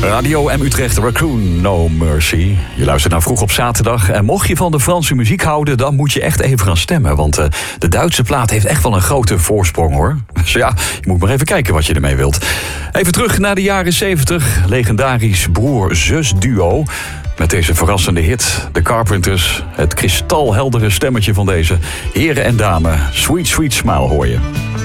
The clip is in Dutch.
Radio M Utrecht, Raccoon No Mercy. Je luistert naar Vroeg op zaterdag. En mocht je van de Franse muziek houden, dan moet je echt even gaan stemmen. Want de Duitse plaat heeft echt wel een grote voorsprong, hoor. Dus ja, je moet maar even kijken wat je ermee wilt. Even terug naar de jaren 70. Legendarisch broer-zus duo. Met deze verrassende hit, The Carpenters. Het kristalheldere stemmetje van deze heren en dame. Sweet Sweet Smile hoor je.